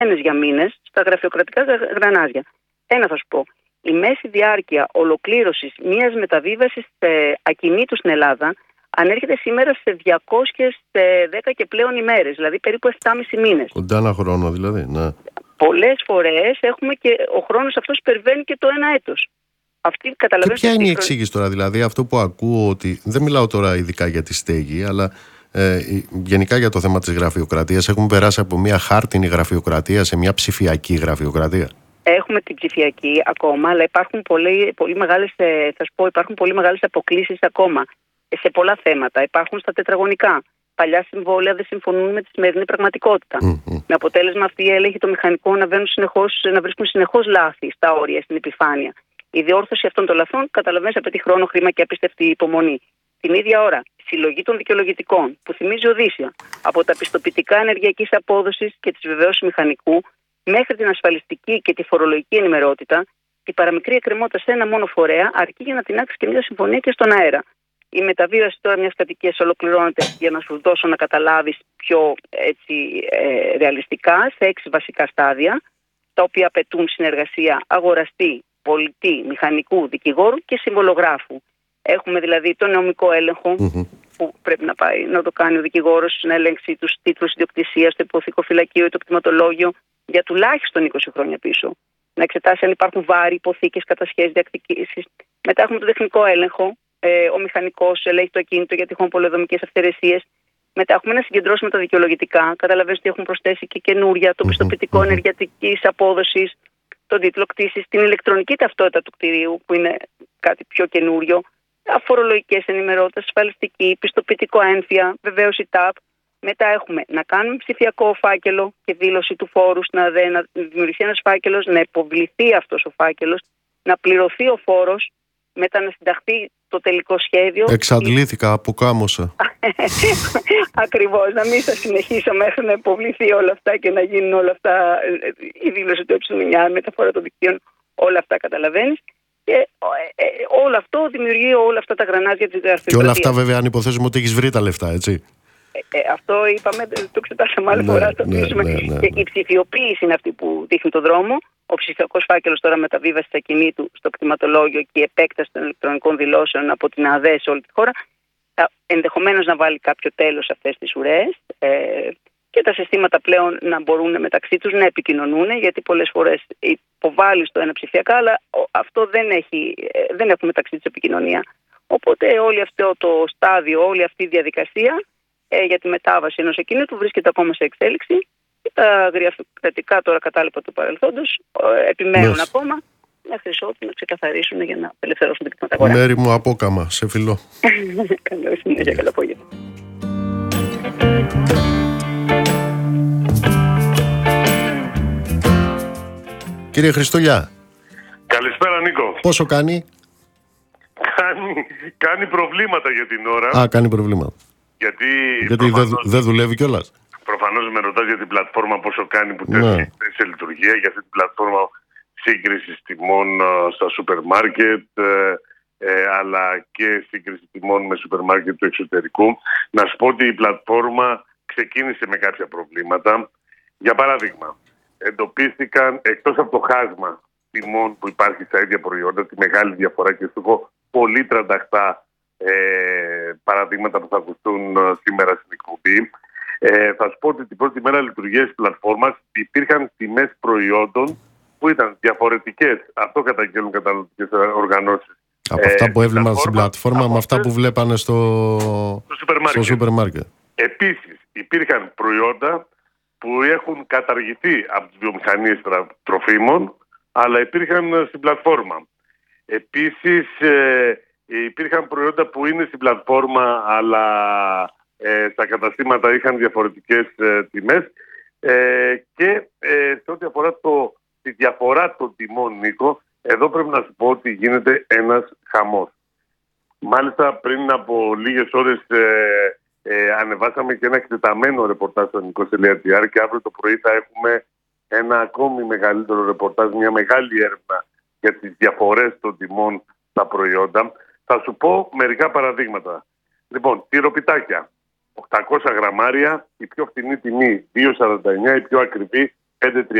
για μήνες στα γραφειοκρατικά γρανάζια. Ένα θα σου πω. Η μέση διάρκεια ολοκλήρωσης μιας μεταβίβασης ακινήτου στην Ελλάδα ανέρχεται σήμερα σε 210 και πλέον ημέρες, δηλαδή περίπου 7,5 μήνες. Κοντά ένα χρόνο δηλαδή, ναι. Πολλές φορές έχουμε και ο χρόνος αυτός υπερβαίνει και το 1 έτος. Και ποια είναι η εξήγηση τώρα, δηλαδή αυτό που ακούω, ότι δεν μιλάω τώρα ειδικά για τη στέγη, αλλά γενικά για το θέμα της γραφειοκρατίας? Έχουμε περάσει από μια χάρτινη γραφειοκρατία σε μια ψηφιακή γραφειοκρατία. Έχουμε την ψηφιακή ακόμα, αλλά υπάρχουν πολύ μεγάλες, υπάρχουν πολύ μεγάλες αποκλίσεις ακόμα σε πολλά θέματα. Υπάρχουν στα τετραγωνικά. Παλιά συμβόλαια δεν συμφωνούν με τη σημερινή πραγματικότητα. Με αποτέλεσμα αυτοί οι έλεγχοι των μηχανικών να βρίσκουν συνεχώς λάθη στα όρια, στην επιφάνεια. Η διόρθωση αυτών των λαθών, καταλαβαίνεις, απαιτεί χρόνο, χρήμα και απίστευτη υπομονή. Την ίδια ώρα, η συλλογή των δικαιολογητικών, που θυμίζει Οδύσσια, από τα πιστοποιητικά ενεργειακής απόδοσης και τις βεβαιώσεις μηχανικού, μέχρι την ασφαλιστική και τη φορολογική ενημερότητα, η παραμικρή εκκρεμότητα σε ένα μόνο φορέα αρκεί για να τεινάξει και μια συμφωνία και στον αέρα. Η μεταβίβαση τώρα μιας κατοικίας ολοκληρώνεται, για να σου δώσω να καταλάβεις πιο ρεαλιστικά, σε 6 βασικά στάδια, τα οποία απαιτούν συνεργασία αγοραστή, πολιτή, μηχανικού, δικηγόρου και συμβολογράφου. Έχουμε δηλαδή το νομικό έλεγχο, που πρέπει να το κάνει ο δικηγόρος, να ελέγξει τους τίτλους ιδιοκτησίας, το υποθηκοφυλακείο ή το κτηματολόγιο για τουλάχιστον 20 χρόνια πίσω. Να εξετάσει αν υπάρχουν βάρη, υποθήκες, κατασχέσεις, διεκδικήσεις. Μετά έχουμε το τεχνικό έλεγχο. Ο μηχανικός ελέγχει το ακίνητο για τυχόν πολεοδομικές αυθαιρεσίες. Μετά έχουμε να συγκεντρώσουμε τα δικαιολογητικά. Καταλαβαίνεις ότι έχουν προσθέσει και καινούρια, το πιστοποιητικό ενεργειακής απόδοσης, τον τίτλο κτήσης, την ηλεκτρονική ταυτότητα του κτηρίου, που είναι κάτι πιο καινούριο, αφορολογικές ενημερότητες, ασφαλιστική, πιστοποιητικό ένφια, βεβαίωση ΤΑΠ. Μετά έχουμε να κάνουμε ψηφιακό φάκελο και δήλωση του φόρου στην ΑΔΕ, να δημιουργηθεί ένας φάκελος, να υποβληθεί αυτός ο φάκελος, να πληρωθεί ο φόρος, μετά να συνταχθεί το τελικό σχέδιο. Εξαντλήθηκα, αποκάμωσα. Ακριβώς, να μην θα συνεχίσω μέχρι να υποβληθεί όλα αυτά και να γίνουν όλα αυτά, η δήλωση του ε9, μεταφορά των δικτύων, όλα αυτά καταλαβαίνεις. Και όλο αυτό δημιουργεί όλα αυτά τα γρανάζια της γραφειοκρατίας. Και όλα αυτά βέβαια αν υποθέσουμε ότι έχεις βρει τα λεφτά, έτσι. Αυτό είπαμε, το εξετάσαμε άλλη φορά. Και η ψηφιοποίηση είναι αυτή που δείχνει τον δρόμο. Ο ψηφιακός φάκελος τώρα μεταβίβασης ακινήτου στο κτηματολόγιο και η επέκταση των ηλεκτρονικών δηλώσεων από την ΑΔΕ σε όλη τη χώρα, ενδεχομένως να βάλει κάποιο τέλος σε αυτές τις ουρές και τα συστήματα πλέον να μπορούν μεταξύ τους να επικοινωνούν, γιατί πολλές φορές υποβάλλεις το ένα ψηφιακά, αλλά αυτό δεν έχουν μεταξύ τους επικοινωνία. Οπότε όλο αυτό το στάδιο, όλη αυτή η διαδικασία για τη μετάβαση ενός ακινήτου βρίσκεται ακόμα σε εξέλιξη. Τα γραφειοκρατικά τώρα κατάλοιπα του παρελθόντος επιμένουν ακόμα μέχρι ότου να ξεκαθαρίσουν για να απελευθερώσουν την κτηματαγορά. Μέρη μου απόκαμα, σε φιλώ. Καλό συνέχεια, καλό απόγευμα. Κύριε Χριστολιά. Καλησπέρα, Νίκο. Πόσο κάνει? Κάνει προβλήματα για την ώρα. Κάνει προβλήματα. Γιατί δεν δουλεύει κιόλας. Προφανώς με ρωτάς για την πλατφόρμα πόσο κάνει που τέθηκε σε λειτουργία, για αυτή την πλατφόρμα σύγκρισης τιμών στα σούπερ μάρκετ, αλλά και σύγκριση τιμών με σούπερ μάρκετ του εξωτερικού. Να σου πω ότι η πλατφόρμα ξεκίνησε με κάποια προβλήματα. Για παράδειγμα, εντοπίστηκαν εκτός από το χάσμα τιμών που υπάρχει στα ίδια προϊόντα, τη μεγάλη διαφορά, και σου έχω πολύ τρανταχτά παραδείγματα που θα ακουστούν σήμερα στην εκπομπή. Θα σου πω ότι την πρώτη μέρα λειτουργίας της πλατφόρμας υπήρχαν τιμές προϊόντων που ήταν διαφορετικές. Αυτό καταγγέλνουν καταναλωτικές οργανώσεις. Από αυτά που έβλεπαν στην πλατφόρμα με αυτά που βλέπανε στο σούπερ μάρκετ. Επίσης υπήρχαν προϊόντα που έχουν καταργηθεί από τις βιομηχανίες τροφίμων, αλλά υπήρχαν στην πλατφόρμα. Επίσης υπήρχαν προϊόντα που είναι στην πλατφόρμα, αλλά στα καταστήματα είχαν διαφορετικές τιμές. Και σε ό,τι αφορά τη διαφορά των τιμών, Νίκο, εδώ πρέπει να σου πω ότι γίνεται ένας χαμός. Μάλιστα πριν από λίγες ώρες ανεβάσαμε και ένα εκτεταμένο ρεπορτάζ στο Νίκος.gr και αύριο το πρωί θα έχουμε ένα ακόμη μεγαλύτερο ρεπορτάζ, μια μεγάλη έρευνα για τις διαφορές των τιμών στα προϊόντα. Θα σου πω μερικά παραδείγματα. Λοιπόν, τυροπιτάκια, 800 γραμμάρια, η πιο φθηνή τιμή 2,49, η πιο ακριβή 5-3.